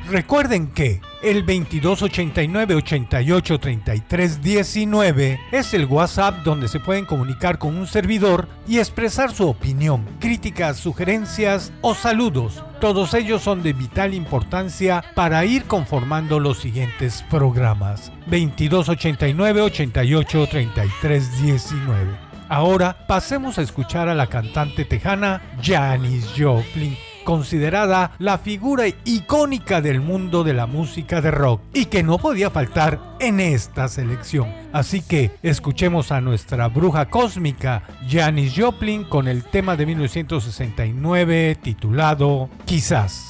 Recuerden que el 2289-883319 es el WhatsApp donde se pueden comunicar con un servidor y expresar su opinión, críticas, sugerencias o saludos. Todos ellos son de vital importancia para ir conformando los siguientes programas. 2289-883319. Ahora pasemos a escuchar a la cantante tejana Janis Joplin, considerada la figura icónica del mundo de la música de rock y que no podía faltar en esta selección. Así que escuchemos a nuestra bruja cósmica Janis Joplin con el tema de 1969 titulado Quizás.